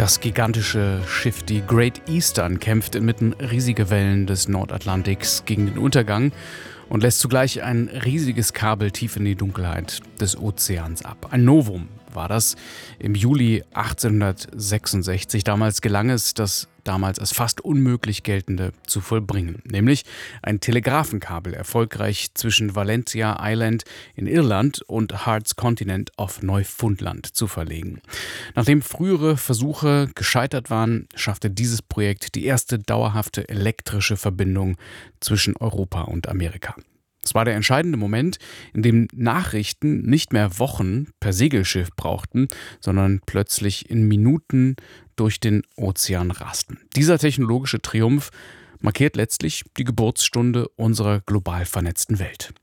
Das gigantische Schiff, die Great Eastern, kämpft inmitten riesiger Wellen des Nordatlantiks gegen den Untergang und lässt zugleich ein riesiges Kabel tief in die Dunkelheit des Ozeans ab. Ein Novum war das im Juli 1866. Damals gelang es, das damals als fast unmöglich geltende zu vollbringen, nämlich ein Telegrafenkabel erfolgreich zwischen Valentia Island in Irland und Heart's Continent auf Neufundland zu verlegen. Nachdem frühere Versuche gescheitert waren, schaffte dieses Projekt die erste dauerhafte elektrische Verbindung zwischen Europa und Amerika. Es war der entscheidende Moment, in dem Nachrichten nicht mehr Wochen per Segelschiff brauchten, sondern plötzlich in Minuten durch den Ozean rasten. Dieser technologische Triumph markiert letztlich die Geburtsstunde unserer global vernetzten Welt.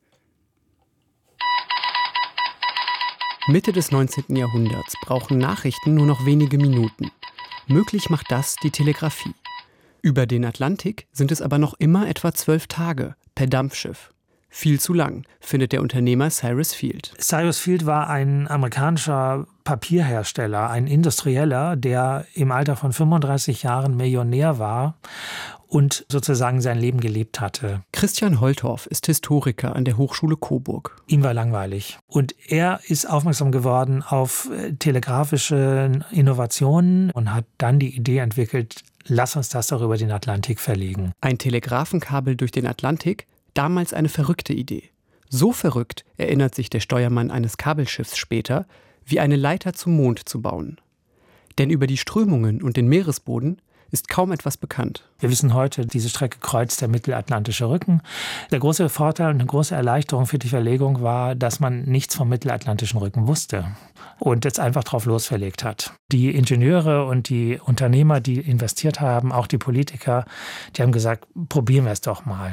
Mitte des 19. Jahrhunderts brauchen Nachrichten nur noch wenige Minuten. Möglich macht das die Telegrafie. Über den Atlantik sind es aber noch immer etwa 12 Tage per Dampfschiff. Viel zu lang, findet der Unternehmer Cyrus Field. Cyrus Field war ein amerikanischer Papierhersteller, ein Industrieller, der im Alter von 35 Jahren Millionär war und sozusagen sein Leben gelebt hatte. Christian Holtorf ist Historiker an der Hochschule Coburg. Ihm war langweilig. Und er ist aufmerksam geworden auf telegrafische Innovationen und hat dann die Idee entwickelt, lass uns das doch über den Atlantik verlegen. Ein Telegrafenkabel durch den Atlantik? Damals eine verrückte Idee. So verrückt, erinnert sich der Steuermann eines Kabelschiffs später, wie eine Leiter zum Mond zu bauen. Denn über die Strömungen und den Meeresboden ist kaum etwas bekannt. Wir wissen heute, diese Strecke kreuzt der Mittelatlantische Rücken. Der große Vorteil und eine große Erleichterung für die Verlegung war, dass man nichts vom Mittelatlantischen Rücken wusste und jetzt einfach drauf losverlegt hat. Die Ingenieure und die Unternehmer, die investiert haben, auch die Politiker, die haben gesagt, probieren wir es doch mal.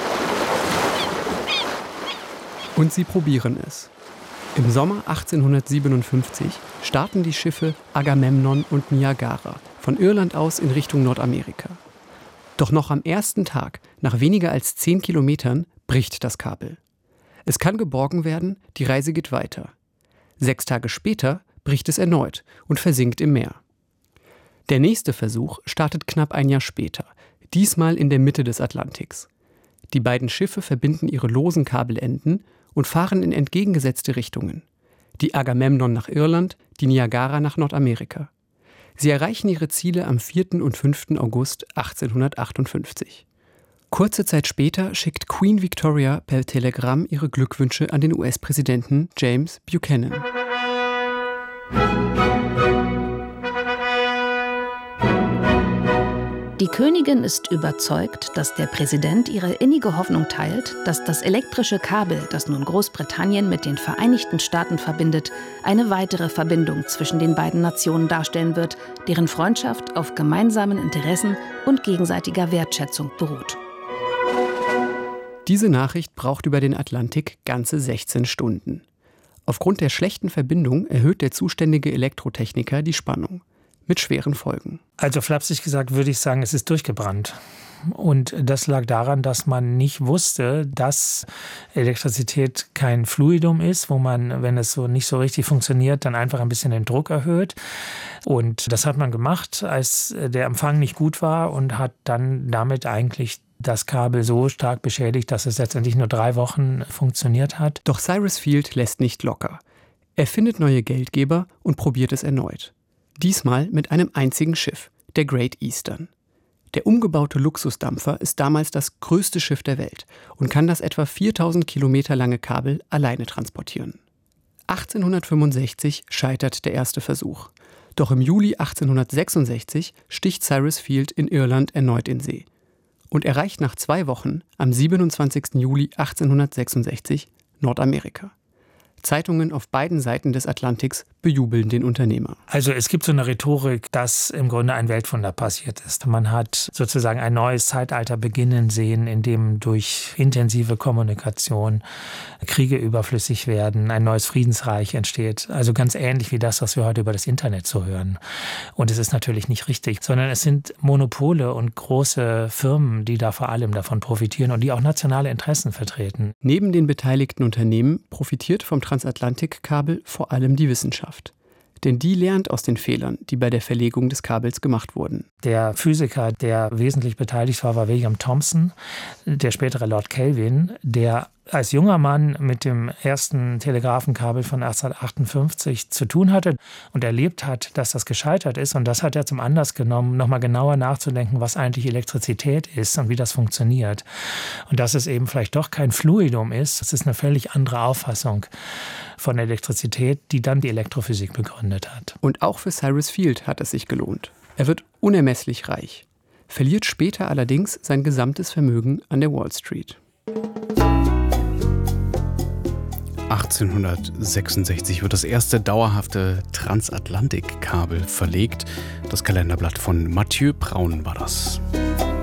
Und sie probieren es. Im Sommer 1857 starten die Schiffe Agamemnon und Niagara von Irland aus in Richtung Nordamerika. Doch noch am ersten Tag, nach weniger als 10 Kilometern, bricht das Kabel. Es kann geborgen werden, die Reise geht weiter. 6 Tage später bricht es erneut und versinkt im Meer. Der nächste Versuch startet knapp ein Jahr später, diesmal in der Mitte des Atlantiks. Die beiden Schiffe verbinden ihre losen Kabelenden und fahren in entgegengesetzte Richtungen. Die Agamemnon nach Irland, die Niagara nach Nordamerika. Sie erreichen ihre Ziele am 4. und 5. August 1858. Kurze Zeit später schickt Queen Victoria per Telegramm ihre Glückwünsche an den US-Präsidenten James Buchanan. Die Königin ist überzeugt, dass der Präsident ihre innige Hoffnung teilt, dass das elektrische Kabel, das nun Großbritannien mit den Vereinigten Staaten verbindet, eine weitere Verbindung zwischen den beiden Nationen darstellen wird, deren Freundschaft auf gemeinsamen Interessen und gegenseitiger Wertschätzung beruht. Diese Nachricht braucht über den Atlantik ganze 16 Stunden. Aufgrund der schlechten Verbindung erhöht der zuständige Elektrotechniker die Spannung. Mit schweren Folgen. Also flapsig gesagt würde ich sagen, es ist durchgebrannt. Und das lag daran, dass man nicht wusste, dass Elektrizität kein Fluidum ist, wo man, wenn es so nicht so richtig funktioniert, dann einfach ein bisschen den Druck erhöht. Und das hat man gemacht, als der Empfang nicht gut war und hat dann damit eigentlich das Kabel so stark beschädigt, dass es letztendlich nur 3 Wochen funktioniert hat. Doch Cyrus Field lässt nicht locker. Er findet neue Geldgeber und probiert es erneut. Diesmal mit einem einzigen Schiff, der Great Eastern. Der umgebaute Luxusdampfer ist damals das größte Schiff der Welt und kann das etwa 4000 Kilometer lange Kabel alleine transportieren. 1865 scheitert der erste Versuch. Doch im Juli 1866 sticht Cyrus Field in Irland erneut in See und erreicht nach 2 Wochen, am 27. Juli 1866, Nordamerika. Zeitungen auf beiden Seiten des Atlantiks bejubeln den Unternehmer. Also es gibt so eine Rhetorik, dass im Grunde ein Weltwunder passiert ist. Man hat sozusagen ein neues Zeitalter beginnen sehen, in dem durch intensive Kommunikation Kriege überflüssig werden, ein neues Friedensreich entsteht. Also ganz ähnlich wie das, was wir heute über das Internet so hören. Und es ist natürlich nicht richtig, sondern es sind Monopole und große Firmen, die da vor allem davon profitieren und die auch nationale Interessen vertreten. Neben den beteiligten Unternehmen profitiert vom Transatlantikkabel vor allem die Wissenschaft. denn die lernt aus den Fehlern, die bei der Verlegung des Kabels gemacht wurden. Der Physiker, der wesentlich beteiligt war William Thomson, der spätere Lord Kelvin, der als junger Mann mit dem ersten Telegrafenkabel von 1858 zu tun hatte und erlebt hat, dass das gescheitert ist. Und das hat er zum Anlass genommen, nochmal genauer nachzudenken, was eigentlich Elektrizität ist und wie das funktioniert. Und dass es eben vielleicht doch kein Fluidum ist. Das ist eine völlig andere Auffassung von Elektrizität, die dann die Elektrophysik begründet hat. Und auch für Cyrus Field hat es sich gelohnt. Er wird unermesslich reich, verliert später allerdings sein gesamtes Vermögen an der Wall Street. 1866 wird das erste dauerhafte Transatlantikkabel verlegt. Das Kalenderblatt von Mathieu Braun war das.